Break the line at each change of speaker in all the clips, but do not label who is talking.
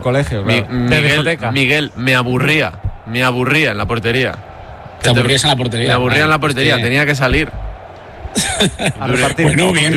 colegio, claro.
Miguel, me aburría en la portería.
¿Te aburrías en la portería?
Me aburría en la portería, tenía que salir.
Bueno, bien.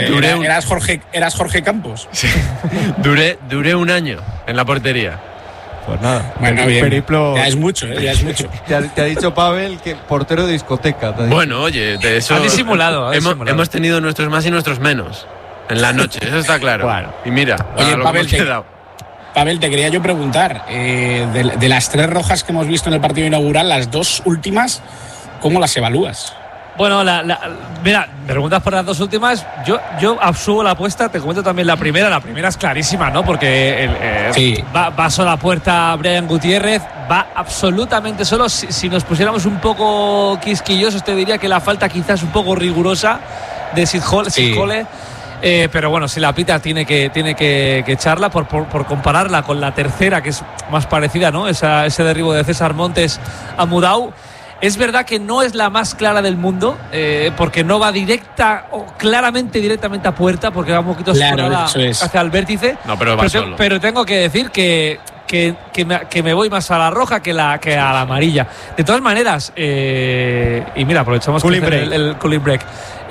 Eras Jorge Campos.
Sí. Duré un año en la portería.
Pues nada,
bueno, bien.
Periplo.
Ya es mucho, ya es mucho.
Te ha dicho Pavel que portero de discoteca.
Bueno, oye, de eso.
Ha disimulado.
Hemos tenido nuestros más y nuestros menos en la noche, eso está claro.
Bueno.
Y mira,
oye, Pavel, te quería yo preguntar, de las 3 rojas que hemos visto en el partido inaugural, las 2 últimas, ¿cómo las evalúas?
Bueno, mira, me preguntas por las 2 últimas. Yo absubo la apuesta, te comento también la primera. La primera es clarísima, ¿no? Porque va solo a puerta Brian Gutiérrez, va absolutamente solo. Si nos pusiéramos un poco quisquillosos, te diría que la falta quizás un poco rigurosa de Sitjole. Pero bueno, si la pita tiene que echarla por compararla con la tercera, que es más parecida, ¿no? Ese derribo de César Montes a Mudau. Es verdad que no es la más clara del mundo, porque no va directamente a puerta, porque va un poquito hacia el vértice.
No, pero solo.
Pero tengo que decir que me voy más a la roja que a la amarilla. De todas maneras, y mira, aprovechamos el cooling break.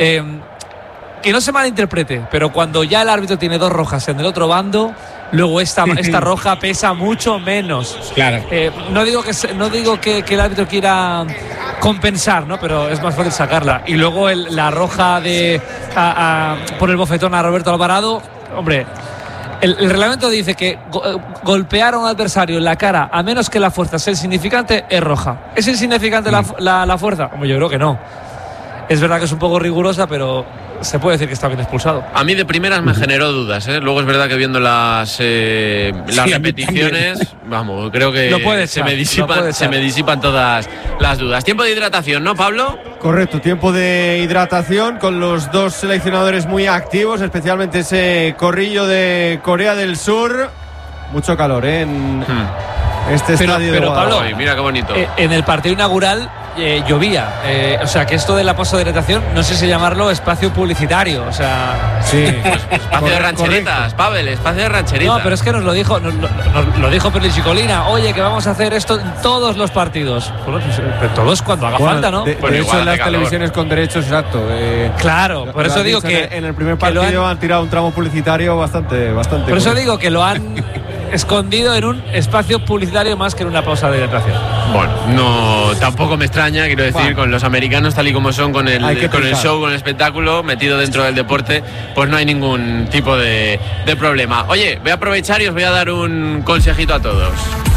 Que no se malinterprete, pero cuando ya el árbitro tiene 2 rojas en el otro bando, luego esta roja pesa mucho menos.
Claro.
No digo que el árbitro quiera compensar, ¿no? Pero es más fácil sacarla. Y luego la roja por el bofetón a Roberto Alvarado, hombre. El reglamento dice que golpear a un adversario en la cara, a menos que la fuerza sea insignificante, es roja. ¿Es insignificante la fuerza? Hombre, yo creo que no. Es verdad que es un poco rigurosa, pero se puede decir que está bien expulsado.
A mí de primeras me generó dudas, ¿eh? Luego es verdad que viendo las repeticiones, vamos, creo que se me disipan todas las dudas. Tiempo de hidratación, ¿no, Pablo?
Correcto, tiempo de hidratación con los 2 seleccionadores muy activos, especialmente ese corrillo de Corea del Sur. Mucho calor, en este estadio de Guadalajara.
Pablo,
mira qué bonito.
En el partido inaugural llovía, o sea que esto de la pausa de hidratación, no sé si llamarlo espacio publicitario, o sea,
sí,
espacio de rancheritas, Pavel, espacio de rancheritas.
No, pero es que nos lo dijo Perlici Colina, oye, que vamos a hacer esto en todos los partidos. Bueno, pues, todos cuando haga falta, ¿no?
De hecho, en las televisiones con derechos, exacto.
Claro, por eso digo que
en el primer partido han tirado un tramo publicitario bastante.
Por eso digo que lo han escondido en un espacio publicitario más que en una pausa de hidratación.
Bueno, no, tampoco me extraña, quiero decir, con los americanos tal y como son, con el show, con el espectáculo, metido dentro del deporte, pues no hay ningún tipo de problema. Oye, voy a aprovechar y os voy a dar un consejito a todos.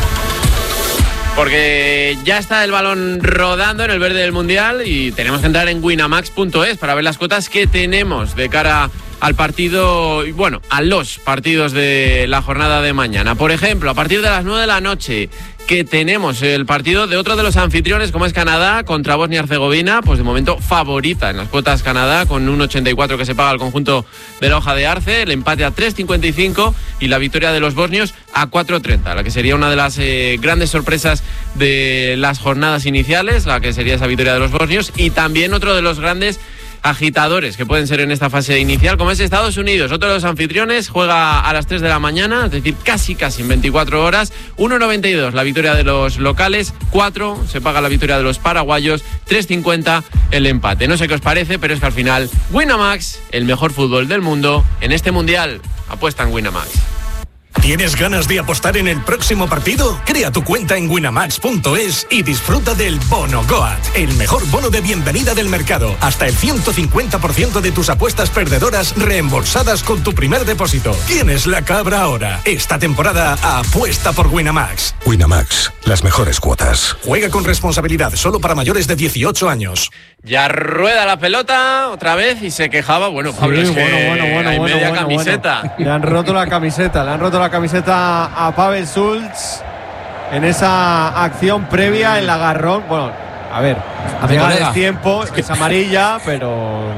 Porque ya está el balón rodando en el verde del Mundial y tenemos que entrar en winamax.es para ver las cuotas que tenemos de cara al partido, bueno, a los partidos de la jornada de mañana. Por ejemplo, a partir de las 9 de la noche, que tenemos el partido de otro de los anfitriones, como es Canadá contra Bosnia y Herzegovina, pues de momento favorita en las cuotas Canadá, con un 84 que se paga al conjunto de la Hoja de Arce, el empate a 3,55 y la victoria de los bosnios a 4,30, la que sería una de las grandes sorpresas de las jornadas iniciales, la que sería esa victoria de los bosnios, y también otro de los grandes agitadores que pueden ser en esta fase inicial, como es Estados Unidos. Otro de los anfitriones juega a las 3 de la mañana, es decir, casi en 24 horas. 1,92 la victoria de los locales, 4 se paga la victoria de los paraguayos, 3,50 el empate. No sé qué os parece, pero es que al final Winamax, el mejor fútbol del mundo en este mundial, apuesta en Winamax.
¿Tienes ganas de apostar en el próximo partido? Crea tu cuenta en winamax.es y disfruta del Bono Goat, el mejor bono de bienvenida del mercado. Hasta el 150% de tus apuestas perdedoras reembolsadas con tu primer depósito. Tienes la cabra ahora. Esta temporada apuesta por Winamax.
Winamax, las mejores cuotas.
Juega con responsabilidad, solo para mayores de 18 años.
Ya rueda la pelota otra vez y se quejaba. Bueno, Pablo, sí, es que hay media camiseta.
Le han roto la camiseta a Pavel Schulz en esa acción previa, el agarrón. Bueno, a ver, llega el tiempo, es amarilla, pero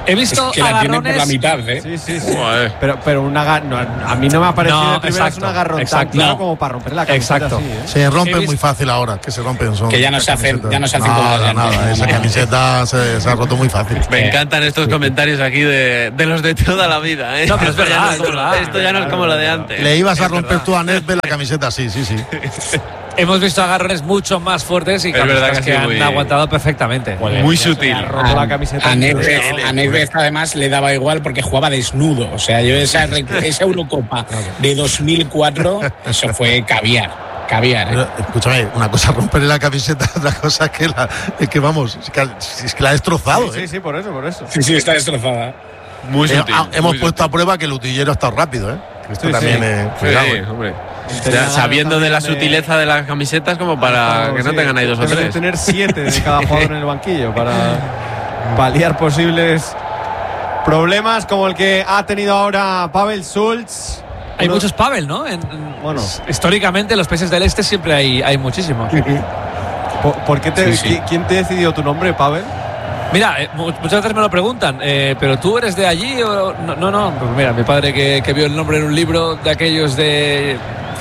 He visto
que la tienen por la mitad, ¿eh?
Sí. Pero a mí no me ha parecido de primera es un agarrón tan claro como para romper la camiseta.
Exacto.
Así, ¿eh?
Se rompen muy fácil ahora, que se rompen.
Que ya no se hacen como
nada. Esa camiseta se ha roto muy fácil.
Me encantan estos comentarios aquí de los de toda la vida, ¿eh?
No, pero es verdad,
esto ya no es como lo de antes.
Le ibas a romper tú a Nedved la camiseta, sí.
Hemos visto agarrones mucho más fuertes y camisetas que han aguantado perfectamente.
Muy sutil.
Roto la camiseta.
A Nedved además le daba igual porque jugaba desnudo. O sea, yo esa Eurocopa de 2004, eso fue caviar.
Pero, escúchame, una cosa romperle la camiseta, otra cosa es que vamos, es que la ha destrozado.
Sí, por eso.
Sí, está destrozada.
Muy sutil.
Hemos puesto a prueba que el utillero ha estado rápido, ¿eh? Esto también es.
Hombre. Ya, sabiendo de la sutileza de las camisetas como para que no tengan ahí 2 o 3.
Tener 7 de cada jugador en el banquillo para paliar posibles problemas como el que ha tenido ahora Pavel Schulz.
Hay muchos Pavel, ¿no?
Bueno,
históricamente en los países del este siempre hay muchísimos.
¿Por qué ¿Quién te decidió tu nombre, Pavel?
Mira, muchas veces me lo preguntan, ¿pero tú eres de allí o no? Pues mira, mi padre que vio el nombre en un libro de aquellos de...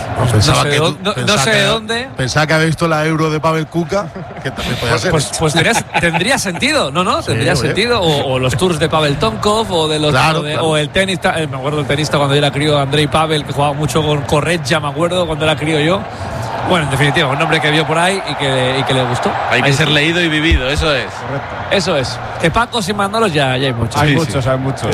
No sé de dónde.
Pensaba que había visto la Euro de Pavel Kuka, que también podía ser.
Pues tendría sentido, ¿no? Tendría sentido. O los tours de Pavel Tonkov, o de los
claro.
O el tenista, me acuerdo del tenista cuando yo era crío, Andrei Pavel, que jugaba mucho con Corretja, me acuerdo, cuando era crío yo. Bueno, en definitiva, un nombre que vio por ahí y que le gustó.
Hay que ser leído y vivido, eso es.
Correcto.
Eso es. Que Pacos y Mandolos ya hay muchos.
Hay muchos.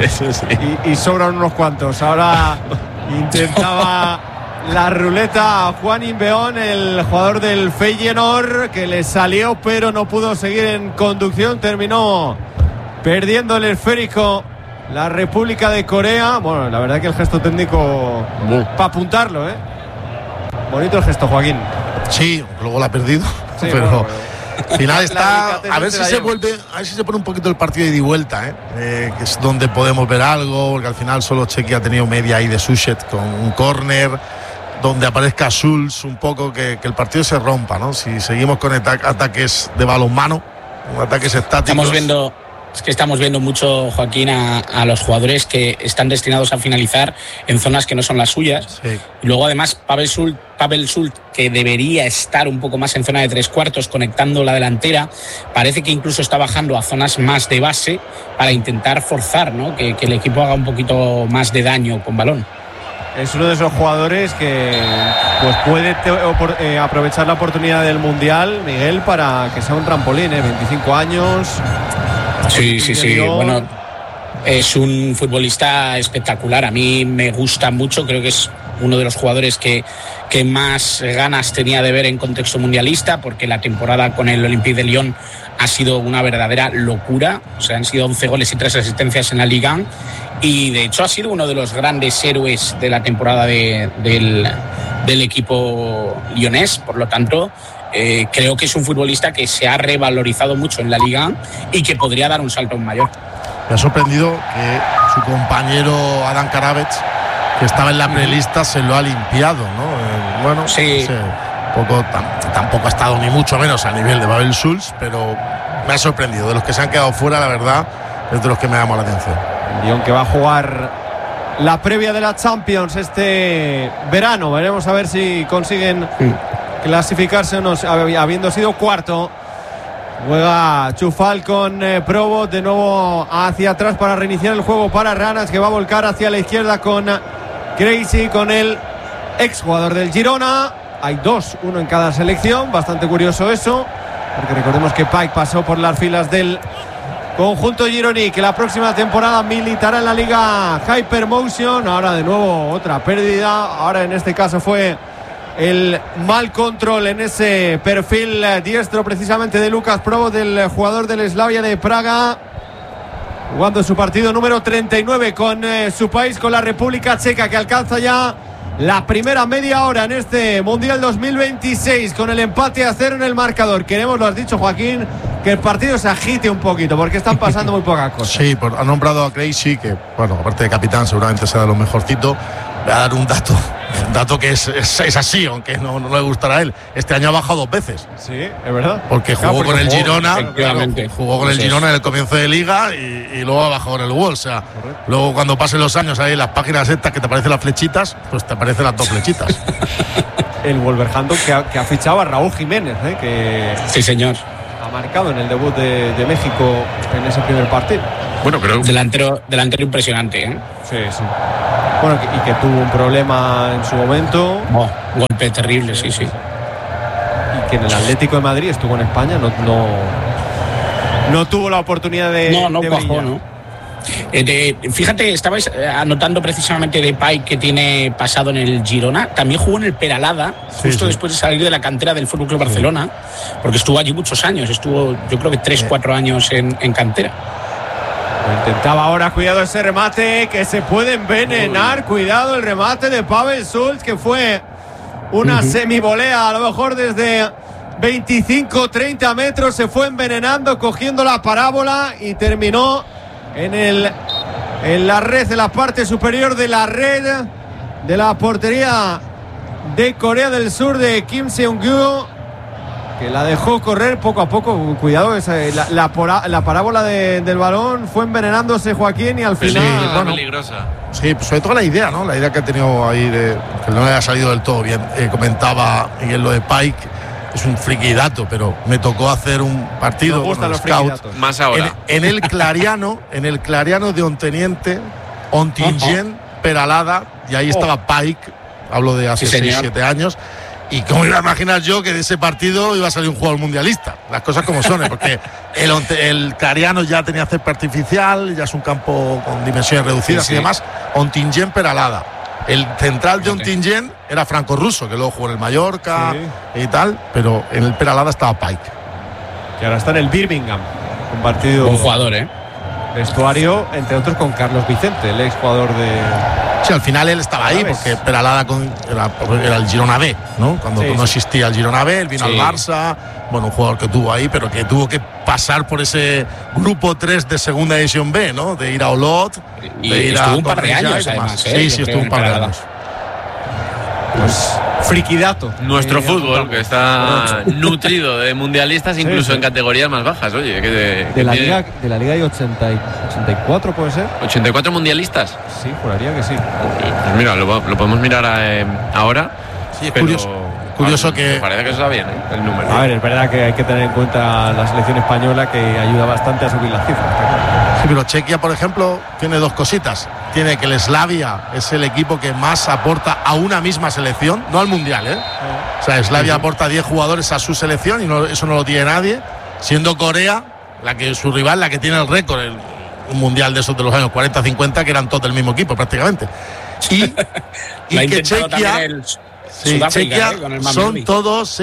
Y sobran unos cuantos. Ahora intentaba la ruleta a Juan Inbeón, el jugador del Feyenoord, que le salió pero no pudo seguir en conducción. Terminó perdiendo el esférico la República de Corea. Bueno, la verdad que el gesto técnico para apuntarlo, ¿eh? Bonito el gesto, Joaquín.
Sí, luego la ha perdido, sí, pero al final está. A ver si se vuelve, a ver si se pone un poquito el partido de ida y vuelta, que es donde podemos ver algo, porque al final solo Chequia ha tenido media ahí de Suchet con un córner, donde aparezca Schulz un poco, que el partido se rompa, ¿no? Si seguimos con ataques de balonmano, ataques estáticos.
Estamos viendo mucho, Joaquín, a los jugadores que están destinados a finalizar en zonas que no son las suyas.
Sí.
Y luego, además, Pavel Schulz, que debería estar un poco más en zona de 3/4, conectando la delantera, parece que incluso está bajando a zonas más de base para intentar forzar, ¿no? Que el equipo haga un poquito más de daño con balón.
Es uno de esos jugadores que pues puede aprovechar la oportunidad del Mundial, Miguel, para que sea un trampolín, 25 años.
Sí. Bueno, es un futbolista espectacular. A mí me gusta mucho. Creo que es uno de los jugadores que más ganas tenía de ver en contexto mundialista, porque la temporada con el Olympique de Lyon ha sido una verdadera locura. O sea, han sido 11 goles y 3 asistencias en la Liga 1. Y de hecho ha sido uno de los grandes héroes de la temporada del equipo lyonés. Por lo tanto, creo que es un futbolista que se ha revalorizado mucho en la Liga y que podría dar un salto aún mayor.
Me ha sorprendido que su compañero Adam Karavets, que estaba en la prelista, se lo ha limpiado, ¿no? Bueno,
sí.
Tampoco ha estado ni mucho menos a nivel de Pavel Schulz, pero me ha sorprendido. De los que se han quedado fuera, la verdad, es de los que me llama la atención.
Lyon, que va a jugar la previa de la Champions este verano. Veremos a ver si consiguen clasificarse o no, habiendo sido cuarto. Juega Chufal con Provo, de nuevo hacia atrás para reiniciar el juego para Ranas, que va a volcar hacia la izquierda con Crazy, con el exjugador del Girona. Hay 2, uno en cada selección, bastante curioso eso, porque recordemos que Pike pasó por las filas del conjunto gironí, que la próxima temporada militará en la Liga Hypermotion. Ahora de nuevo otra pérdida, ahora en este caso fue el mal control en ese perfil diestro precisamente de Lucas Provo, del jugador del Slavia de Praga, jugando su partido número 39 con su país, con la República Checa, que alcanza ya la primera media hora en este Mundial 2026 con el empate a 0 en el marcador. Queremos, lo has dicho, Joaquín, que el partido se agite un poquito, porque están pasando muy pocas cosas.
Sí, ha nombrado a Crazy, que, bueno, aparte de capitán, seguramente será de lo mejorcito. Voy a dar un dato Dato que es así, aunque no le gustará a él. Este año ha bajado 2 veces.
Sí, es verdad.
Porque jugó con el Girona, jugó con el Girona en el comienzo de Liga y luego ha bajado en el Wolves. O sea, luego cuando pasen los años ahí las páginas estas que te aparecen las flechitas, pues te aparecen las 2 flechitas.
El Wolverhampton que ha fichado a Raúl Jiménez, que
sí, señor,
ha marcado en el debut de México en ese primer partido.
Bueno, creo delantero impresionante, ¿eh?
Sí. Bueno, y que tuvo un problema en su momento.
Un golpe terrible, sí. Y
que en el Atlético de Madrid estuvo en España, no tuvo la oportunidad de
cuajó, ¿no? Fíjate, estabais anotando precisamente Depay, que tiene pasado en el Girona. También jugó en el Peralada, justo después de salir de la cantera del FC Barcelona, porque estuvo allí muchos años. Estuvo, yo creo que 3-4 años en cantera.
Intentaba ahora, cuidado ese remate que se puede envenenar. Cuidado el remate de Pavel Schulz, que fue una semivolea, a lo mejor desde 25-30 metros. Se fue envenenando, cogiendo la parábola y terminó en la red, en la parte superior de la red de la portería de Corea del Sur, de Kim Seung-gu, que la dejó correr poco a poco. Cuidado, la parábola del balón fue envenenándose, Joaquín, y al final
peligrosa.
Sí, sobre todo la idea, ¿no? La idea que ha tenido ahí que no le ha salido del todo bien. Comentaba Miguel lo de Pike. Es un friquidato, pero me tocó hacer un partido con los scouts.
Más ahora.
En el Clariano de Ontingen, Peralada, y ahí estaba Pike. Hablo de hace 6-7 años. Y cómo iba a imaginar yo que de ese partido iba a salir un jugador mundialista. Las cosas como son, porque el Clariano ya tenía césped artificial, ya es un campo con dimensiones reducidas y demás. Ontingen, Peralada. El central de Ontingen era Franco Russo, que luego jugó en el Mallorca y tal, pero en el Peralada estaba Pike.
Que ahora está en el Birmingham. Un partido.
Buen jugador,
Vestuario, entre otros, con Carlos Vicente, el exjugador de.
Sí, al final él estaba ahí, porque Peralada era el Girona B, ¿no? Cuando no existía el Girona B, él vino al Barça. Bueno, un jugador que tuvo ahí, pero que tuvo que pasar por ese grupo 3 de segunda división B, ¿no? De ir a Olot,
y
de ir
estuvo
a
un par de años, además.
Sí, estuvo un par de años.
Pues friquidato.
Nuestro fútbol, que está nutrido de mundialistas, incluso en categorías más bajas. Oye,
de la liga hay 84, ¿puede ser?
¿84 mundialistas?
Sí, juraría que sí.
Pues mira, lo podemos mirar ahora.
Sí, es curioso que.
Me parece que eso está bien, el número.
A ver, es verdad que hay que tener en cuenta la selección española, que ayuda bastante a subir las cifras.
Sí, pero Chequia, por ejemplo, tiene 2 cositas. Tiene que el Slavia es el equipo que más aporta a una misma selección, no al mundial, ¿eh? O sea, Slavia aporta 10 jugadores a su selección y eso no lo tiene nadie, siendo Corea su rival, la que tiene el récord, un mundial de esos de los años 40-50, que eran todos del mismo equipo prácticamente. Y que Chequia. Sí, Chequia son todos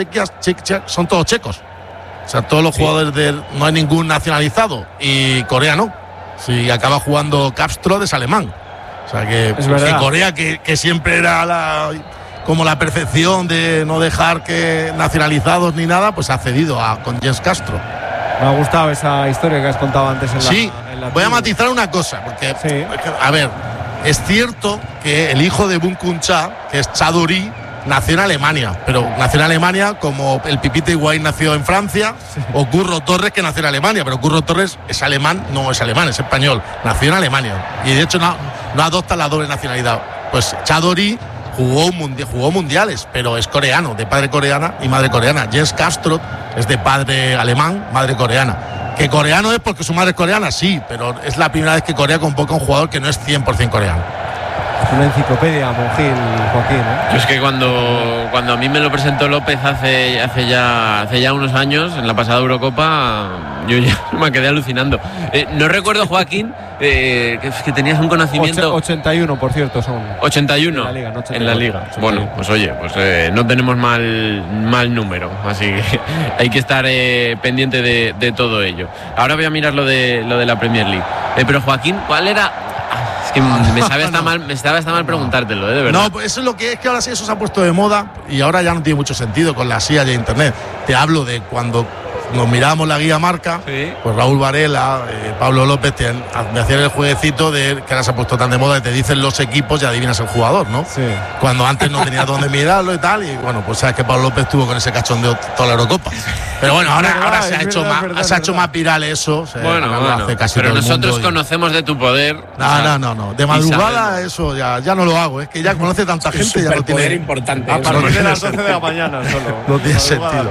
checos. O sea, todos los jugadores no hay ningún nacionalizado, y Corea no. Sí, acaba jugando Castro, es alemán. O sea que Corea, que siempre era como la percepción de no dejar que nacionalizados ni nada, pues ha cedido con Jens Castro.
Me ha gustado esa historia que has contado antes en la
voy a matizar una cosa, porque a ver, es cierto que el hijo de Bunkun Cha, que es Chadori, nació en Alemania, pero nació en Alemania como el Pipita Higuaín nació en Francia, o Curro Torres, que nació en Alemania, pero Curro Torres es alemán, no es alemán, es español, nació en Alemania y de hecho no adopta la doble nacionalidad. Pues Chadori jugó mundiales, pero es coreano, de padre coreana y madre coreana. Jens Castro es de padre alemán, madre coreana. Que coreano es porque su madre es coreana, sí, pero es la primera vez que Corea convoca a un jugador que no es 100% coreano.
Es una enciclopedia, Monjil, Joaquín, ¿eh?
Yo es que cuando a mí me lo presentó López hace ya unos años, en la pasada Eurocopa, yo ya me quedé alucinando. No recuerdo, Joaquín, que tenías un conocimiento.
81, por cierto, son.
81
en la Liga, no 81,
en la Liga. 81. Bueno, pues oye, no tenemos mal número, así que hay que estar pendiente de todo ello. Ahora voy a mirar lo de la Premier League. Pero Joaquín, ¿cuál era? Es que me sabe hasta mal preguntártelo, de verdad.
No, pues eso es lo que es, que ahora sí eso se ha puesto de moda y ahora ya no tiene mucho sentido con la silla de internet. Te hablo de cuando nos miramos la guía marca, pues Raúl Varela, Pablo López me hacían el jueguecito de que ahora se ha puesto tan de moda, que te dicen los equipos y adivinas el jugador, ¿no?
Sí.
Cuando antes no tenía dónde mirarlo y tal, y bueno, pues sabes que Pablo López estuvo con ese cachondeo toda la Eurocopa. Pero bueno, ahora se ha hecho más viral eso.
Hace casi pero nosotros conocemos de tu poder.
No. De madrugada eso ya no lo hago. Es que ya conoce tanta gente, ya no tiene
importante.
A partir de las 12 de la mañana solo.
No tiene sentido.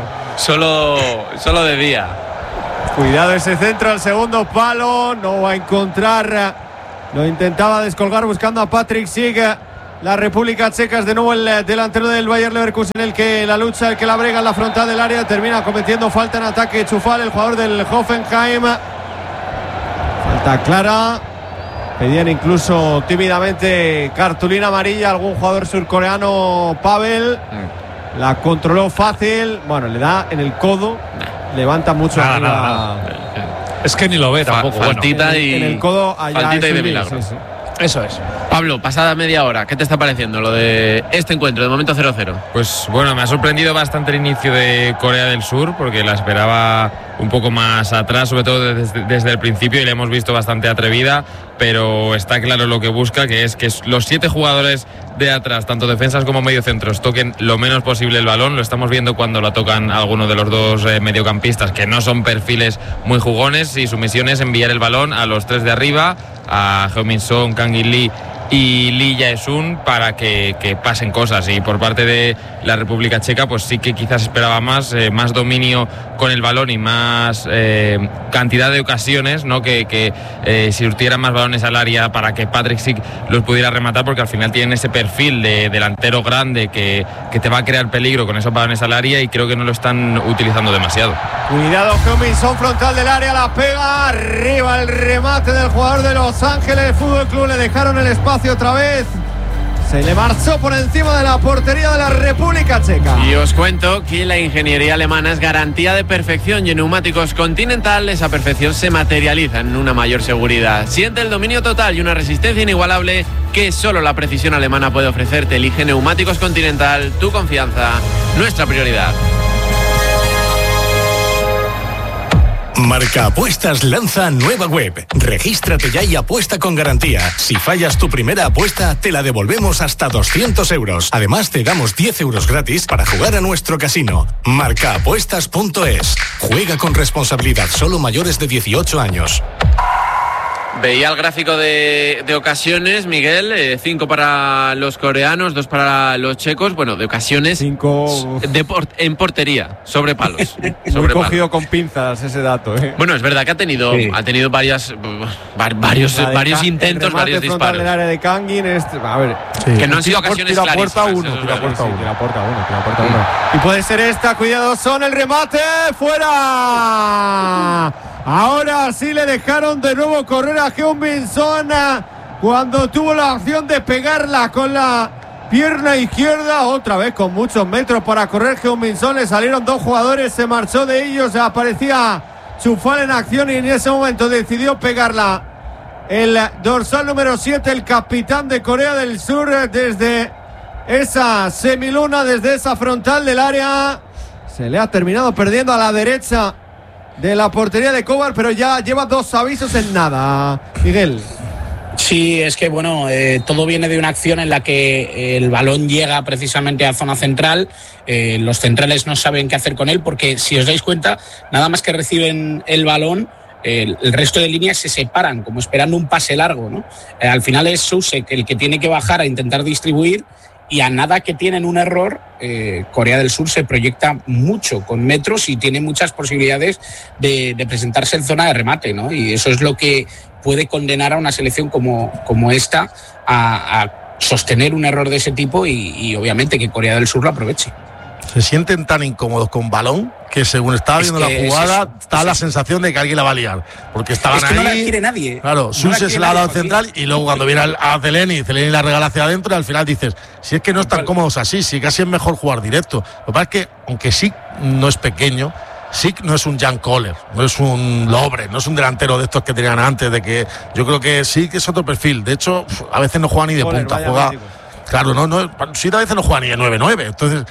Solo de día.
Cuidado ese centro al segundo palo. No va a encontrar. Lo intentaba descolgar buscando a Patrick Schick. La República Checa es de nuevo el delantero del Bayer Leverkusen el que la lucha, el que la brega en la frontal del área. Termina cometiendo falta en ataque Chufal, el jugador del Hoffenheim. Falta clara. Pedían incluso tímidamente cartulina amarilla a algún jugador surcoreano, Pavel. La controló fácil. Bueno, le da en el codo. Levanta mucho arriba.
Es que ni lo ve tampoco.
Faltita
en el codo allá.
Faltita y de milagro.
Sí.
Eso es.
Pablo, pasada media hora, ¿qué te está pareciendo lo de este encuentro? De momento 0-0.
Pues bueno, me ha sorprendido bastante el inicio de Corea del Sur, porque la esperaba un poco más atrás, sobre todo desde el principio, y la hemos visto bastante atrevida, pero está claro lo que busca, que es que los 7 jugadores de atrás, tanto defensas como mediocentros, toquen lo menos posible el balón. Lo estamos viendo cuando lo tocan algunos de los dos mediocampistas, que no son perfiles muy jugones, y su misión es enviar el balón a los 3 de arriba, a Heung-min Son, Kang In-lee y Lee Jae-sun, para que pasen cosas. Y por parte de la República Checa, pues sí que quizás esperaba más dominio con el balón y más cantidad de ocasiones, ¿no? Que surtieran más balones al área para que Patrick Schick los pudiera rematar, porque al final tienen ese perfil de delantero grande que te va a crear peligro con esos balones al área, y creo que no lo están utilizando demasiado.
Cuidado, Heung-min Son, frontal del área, la pega arriba, el remate del jugador de Los Ángeles Fútbol Club. Le dejaron el espacio otra vez. Se le marchó por encima de la portería de la República Checa.
Y os cuento que la ingeniería alemana es garantía de perfección, y en neumáticos Continental esa perfección se materializa en una mayor seguridad. Siente el dominio total y una resistencia inigualable que solo la precisión alemana puede ofrecerte. Elige neumáticos Continental, tu confianza, nuestra prioridad.
Marca Apuestas lanza nueva web. Regístrate ya y apuesta con garantía. Si fallas tu primera apuesta, te la devolvemos hasta 200 euros. Además, te damos 10 euros gratis para jugar a nuestro casino. Marcaapuestas.es. Juega con responsabilidad, solo mayores de 18 años.
Veía el gráfico de ocasiones, Miguel, 5 para los coreanos, 2 para los checos. Bueno, de ocasiones
5
en portería, sobre palos.
Muy cogido con pinzas ese dato.
Bueno, es verdad que ha tenido varios intentos, varios disparos.
Del área de Kangin, a ver,
que no han sido ocasiones clarísimas.
Tira puerta uno. Y puede ser esta, cuidado, Son, el remate, fuera. Ahora sí le dejaron de nuevo correr a Heung-min Son cuando tuvo la opción de pegarla con la pierna izquierda. Otra vez con muchos metros para correr Heung-min Son. Le salieron 2 jugadores, se marchó de ellos. Aparecía Chufal en acción y en ese momento decidió pegarla. El dorsal número 7, el capitán de Corea del Sur, desde esa semiluna, desde esa frontal del área. Se le ha terminado perdiendo a la derecha de la portería de Kovar, pero ya lleva 2 avisos en nada, Miguel.
Sí, es que bueno, todo viene de una acción en la que el balón llega precisamente a zona central. Los centrales no saben qué hacer con él, porque si os dais cuenta, nada más que reciben el balón, el resto de líneas se separan, como esperando un pase largo, ¿no? Al final es Soucek el que tiene que bajar a intentar distribuir, y a nada que tienen un error, Corea del Sur se proyecta mucho con metros y tiene muchas posibilidades de presentarse en zona de remate, ¿no? Y eso es lo que puede condenar a una selección como esta a sostener un error de ese tipo, y obviamente que Corea del Sur lo aproveche.
Se sienten tan incómodos con balón que según estaba viendo la jugada da la sensación de que alguien la va a liar, porque estaban ahí.
No la quiere nadie.
Claro, Soucek se la ha dado central, y luego cuando viene a Zeleny la regala hacia adentro, y al final dices, si es que no están cómodos así, si casi es mejor jugar directo. Lo que pasa es que, aunque Schick no es pequeño, Schick no es un Jan Koller, no es un Lobre, no es un delantero de estos que tenían antes, de que yo creo que Schick es otro perfil. De hecho, a veces no juega ni de punta, juega. Claro, Schick a veces no juega ni de 9-9, entonces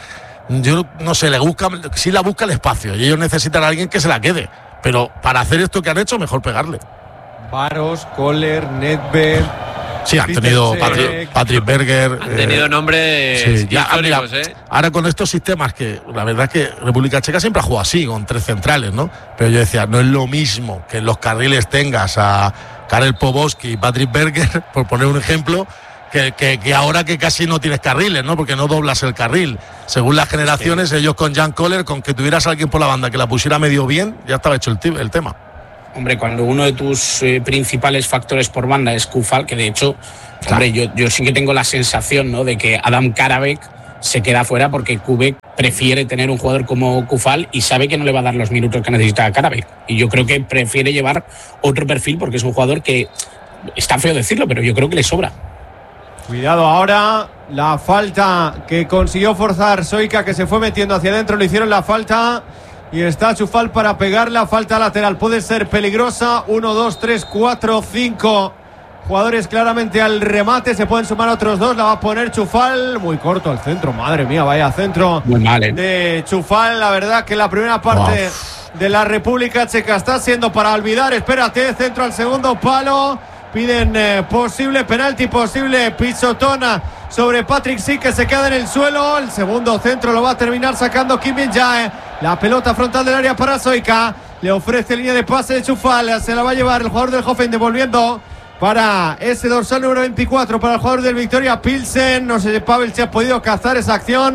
yo no sé, sí la busca el espacio y ellos necesitan a alguien que se la quede. Pero para hacer esto que han hecho, mejor pegarle.
Baros, Kohler, Nedved.
Sí, han tenido Patrick Berger.
Han tenido nombres históricos,
Ahora con estos sistemas que la verdad es que República Checa siempre ha jugado así, con 3 centrales, ¿no? Pero yo decía, no es lo mismo que en los carriles tengas a Karel Powolski y Patrick Berger, por poner un ejemplo, que ahora que casi no tienes carriles, ¿no? Porque no doblas el carril. Según las generaciones, ellos con Jan Kohler, con que tuvieras a alguien por la banda que la pusiera medio bien, ya estaba hecho el tema.
Hombre, cuando uno de tus principales factores por banda es Kufal, que de hecho, claro. Hombre, yo sí que tengo la sensación, ¿no?, de que Adam Karabek se queda fuera porque Kubek prefiere tener un jugador como Kufal y sabe que no le va a dar los minutos que necesita a Karabek. Y yo creo que prefiere llevar otro perfil porque es un jugador que, está feo decirlo, pero yo creo que le sobra.
Cuidado ahora, la falta que consiguió forzar Soika, que se fue metiendo hacia adentro, le hicieron la falta. Y está Chufal para pegar la falta lateral. Puede ser peligrosa. 1, 2, 3, 4, 5 jugadores claramente al remate. Se pueden sumar otros 2. La va a poner Chufal. Muy corto el centro. Madre mía, vaya centro
muy mal,
de Chufal. La verdad que la primera parte de la República Checa está siendo para olvidar. Espérate, centro al segundo palo. Piden posible penalti, posible pisotona sobre Patrick Schick, que se queda en el suelo. El segundo centro lo va a terminar sacando Kim Min-jae. La pelota frontal del área para Soika. Le ofrece línea de pase de Chufal. Se la va a llevar el jugador del Hoffen, devolviendo para ese dorsal número 24 para el jugador del Victoria Pilsen. No sé si Pavel se ha podido cazar esa acción.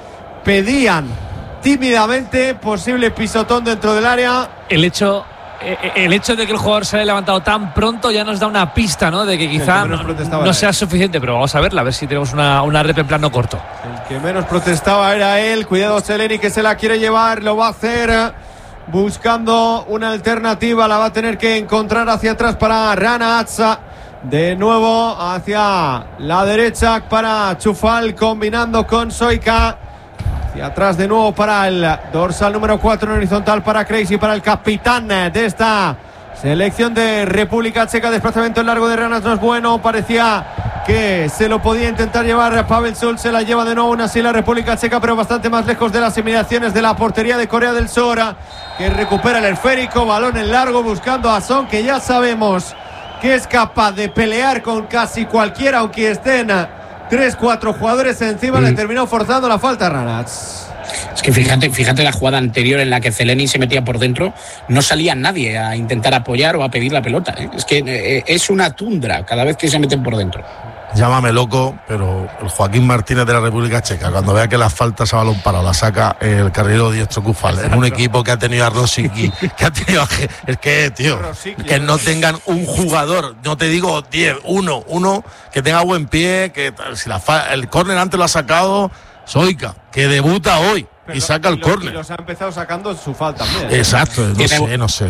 Pedían tímidamente posible pisotón dentro del área.
El hecho de que el jugador se haya levantado tan pronto ya nos da una pista, ¿no?, de que quizá no sea suficiente, pero vamos a verla, a ver si tenemos una rep en plano corto.
El que menos protestaba era él. Cuidado Seleni, que se la quiere llevar, lo va a hacer buscando una alternativa, la va a tener que encontrar hacia atrás para Ranatz. De nuevo hacia la derecha para Chufal, combinando con Soika. Y atrás de nuevo para el dorsal número 4 en horizontal para Crazy, para el capitán de esta selección de República Checa. Desplazamiento en largo de Ranatz no es bueno. Parecía que se lo podía intentar llevar Pavel Schulz. Se la lleva de nuevo aún así la República Checa, pero bastante más lejos de las inmediaciones de la portería de Corea del Sur, que recupera el esférico. Balón en largo buscando a Son, que ya sabemos que es capaz de pelear con casi cualquiera, aunque estén 3-4 jugadores encima. Le terminó forzando la falta a Ranatz.
Es que fíjate la jugada anterior en la que Zeleny se metía por dentro, no salía nadie a intentar apoyar o a pedir la pelota, ¿eh? Es que es una tundra cada vez que se meten por dentro.
Llámame loco, pero el Joaquín Martínez de la República Checa, cuando vea que las faltas a balón parado la saca el carrilero diestro Kufal, en un equipo que ha tenido a Rosicky, que ha tenido a... Es que, tío, que no tengan un jugador, no te digo 10, uno que tenga buen pie, que si el córner antes lo ha sacado Soika, que debuta hoy y saca el córner.
Y los ha empezado sacando su falta también.
Exacto, no sé.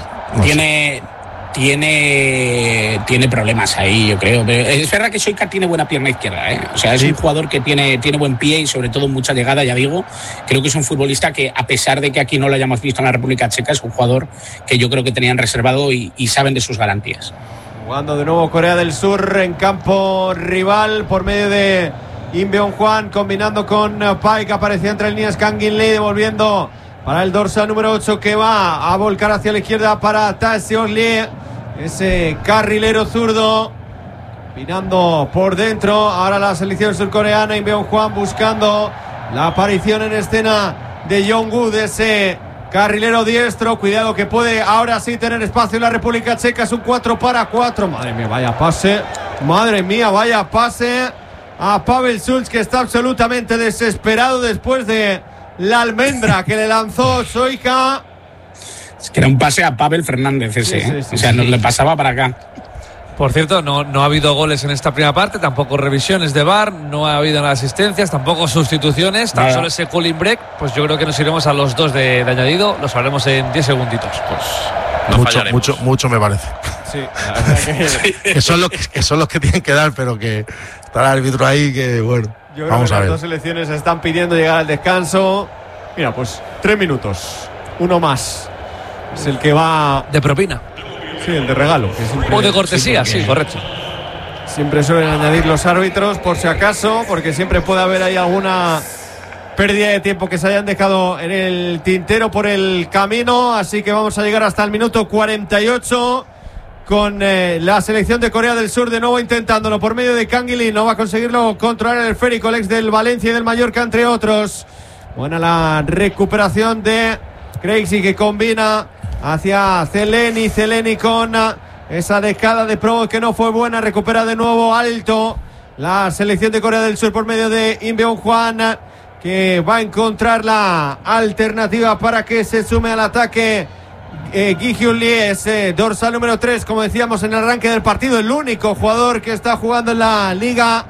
Tiene problemas ahí, yo creo. Pero es verdad que Soika tiene buena pierna izquierda, ¿eh? O sea, es un jugador que tiene buen pie y sobre todo mucha llegada, ya digo. Creo que es un futbolista que, a pesar de que aquí no lo hayamos visto en la República Checa, es un jugador que yo creo que tenían reservado y saben de sus garantías.
Jugando de nuevo Corea del Sur en campo rival por medio de Inbeon Juan, combinando con Pai, que aparecía entre líneas. Kangin Lee devolviendo para el dorsal número 8, que va a volcar hacia la izquierda para Taeseo Lee, ese carrilero zurdo, mirando por dentro. Ahora la selección surcoreana, Inbeon Juan buscando la aparición en escena de Jong-woo, de ese carrilero diestro. Cuidado, que puede ahora sí tener espacio en la República Checa. Es un 4-4. Madre mía, vaya pase. Madre mía, vaya pase a Pavel Schulz, que está absolutamente desesperado después de la almendra que le lanzó Soika.
Es que era un pase a Pavel Fernández ese, sí, o sea, nos le pasaba para acá.
Por cierto, no ha habido goles en esta primera parte, tampoco revisiones de VAR, no ha habido asistencias, tampoco sustituciones, tan solo ese cooling break. Pues yo creo que nos iremos a los 2 de añadido, los haremos en 10 segunditos. Pues
mucho me parece.
Sí, la verdad
que son los que tienen que dar, pero que está el árbitro ahí, que bueno.
Yo creo que las dos selecciones están pidiendo llegar al descanso. Mira, pues 3 minutos, uno más. Es el que va
de propina.
Sí, el de regalo.
O de cortesía, sí, correcto.
Siempre suelen añadir los árbitros, por si acaso, porque siempre puede haber ahí alguna pérdida de tiempo que se hayan dejado en el tintero por el camino. Así que vamos a llegar hasta el minuto 48 con la selección de Corea del Sur de nuevo intentándolo por medio de Kang In-lee. No va a conseguirlo controlar el esférico, el ex del Valencia y del Mallorca, entre otros. Buena la recuperación de Crazy, que combina hacia Zeleni con esa descada de Pro que no fue buena. Recupera de nuevo alto la selección de Corea del Sur por medio de Im Beon-hwan, que va a encontrar la alternativa para que se sume al ataque. Gi Hyun-lee es dorsal número 3, como decíamos en el arranque del partido, el único jugador que está jugando en la liga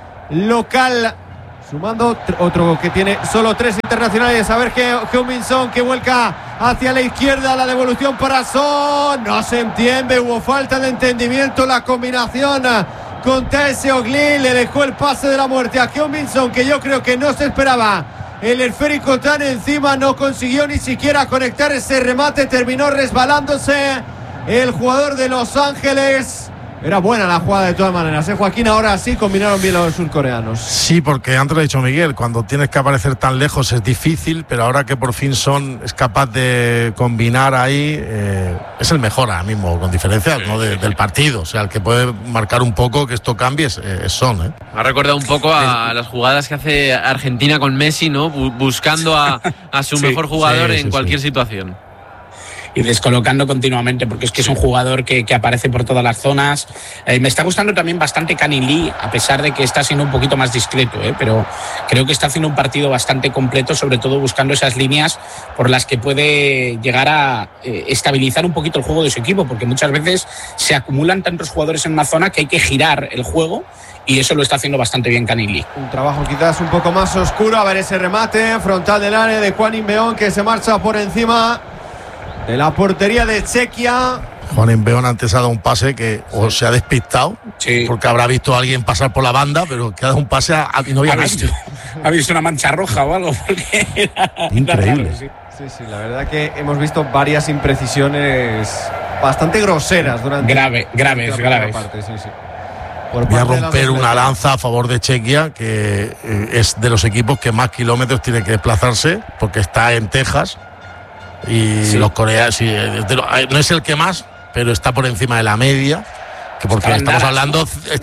local, sumando otro que tiene solo 3 internacionales. A ver que Heung-min Son, que vuelca hacia la izquierda, la devolución para Son, no se entiende, hubo falta de entendimiento, la combinación con Tae Seok-lee le dejó el pase de la muerte a Heung-min Son, que yo creo que no se esperaba el esférico tan encima, no consiguió ni siquiera conectar ese remate, terminó resbalándose el jugador de Los Ángeles. Era buena la jugada de todas maneras, Joaquín. Ahora sí combinaron bien los surcoreanos.
Sí, porque antes lo ha dicho Miguel, cuando tienes que aparecer tan lejos es difícil, pero ahora que por fin Son es capaz de combinar ahí, es el mejor ahora mismo, con diferencia, ¿no? del partido. O sea, el que puede marcar un poco que esto cambie es Son.
Me ha recordado un poco a las jugadas que hace Argentina con Messi, ¿no? Buscando a su mejor jugador en cualquier situación.
Y descolocando continuamente, porque es que es un jugador que aparece por todas las zonas. Me está gustando también bastante Kang In-lee, a pesar de que está siendo un poquito más discreto, pero creo que está haciendo un partido bastante completo, sobre todo buscando esas líneas por las que puede llegar a estabilizar un poquito el juego de su equipo, porque muchas veces se acumulan tantos jugadores en una zona que hay que girar el juego, y eso lo está haciendo bastante bien Kang In-lee.
Un trabajo quizás un poco más oscuro. A ver ese remate frontal del área de Hwan In-beon, que se marcha por encima de la portería de Chequia.
Hwan In-beon antes ha dado un pase que o se ha despistado, porque habrá visto a alguien pasar por la banda, pero que ha dado un pase y no había nadie.
Ha visto una mancha roja o algo, porque era
increíble.
Sí, la verdad que hemos visto varias imprecisiones bastante groseras durante
graves.
Parte, sí.
Voy a romper una lanza a favor de Chequia, que es de los equipos que más kilómetros tiene que desplazarse, porque está en Texas. Y los coreanos, no es el que más, pero está por encima de la media, que porque estamos hablando de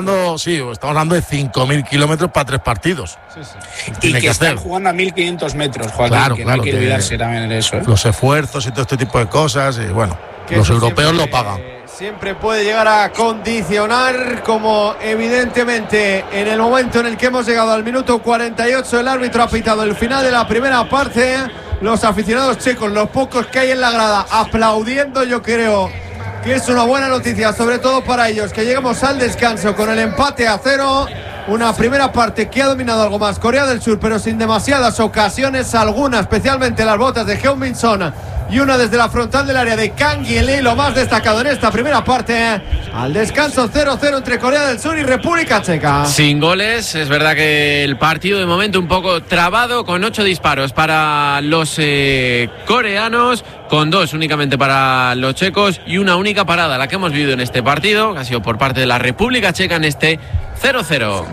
5.000 kilómetros para 3 partidos.
Y que están jugando a 1.500 metros, Joaquín, que no hay que olvidarse también de eso.
Los esfuerzos y todo este tipo de cosas, y bueno, los europeos lo pagan.
Siempre puede llegar a condicionar, como evidentemente en el momento en el que hemos llegado al minuto 48, el árbitro ha pitado el final de la primera parte. Los aficionados checos, los pocos que hay en la grada, aplaudiendo, yo creo que es una buena noticia, sobre todo para ellos, que llegamos al descanso con el empate a 0. Una primera parte que ha dominado algo más Corea del Sur, pero sin demasiadas ocasiones, algunas, especialmente las botas de Heung-min Son, y una desde la frontal del área de Kang In-lee, lo más destacado en esta primera parte. Al descanso 0-0 entre Corea del Sur y República Checa.
Sin goles, es verdad que el partido de momento un poco trabado, con 8 disparos para los coreanos, con 2 únicamente para los checos y una única parada, la que hemos vivido en este partido, que ha sido por parte de la República Checa en este 0-0.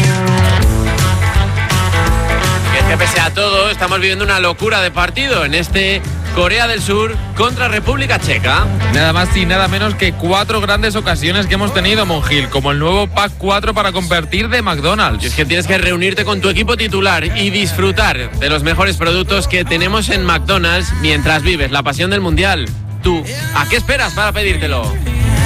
Que pese a todo, estamos viviendo una locura de partido en este Corea del Sur contra República Checa.
Nada más y nada menos que 4 grandes ocasiones que hemos tenido, Monjil, como el nuevo Pack 4 para convertir de McDonald's.
Y es que tienes que reunirte con tu equipo titular y disfrutar de los mejores productos que tenemos en McDonald's mientras vives la pasión del Mundial. ¿Tú a qué esperas para pedírtelo?